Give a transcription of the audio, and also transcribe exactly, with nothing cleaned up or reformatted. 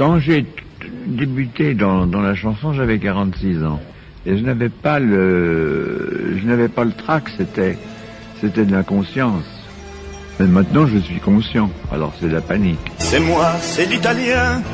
Quand j'ai débuté dans, dans la chanson, j'avais quarante-six ans. Et je n'avais pas le, je n'avais pas le trac, c'était, c'était de l'inconscience. Mais maintenant, je suis conscient. Alors c'est de la panique. C'est moi, c'est l'italien.